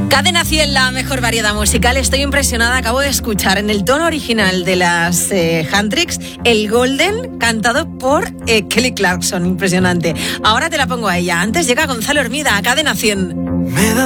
Cadena 100, la mejor variedad musical. Estoy impresionada, acabo de escuchar en el tono original de las Handtricks el Golden cantado por Kelly Clarkson, impresionante. Ahora te la pongo a ella. Antes llega Gonzalo Hermida a Cadena 100. Me da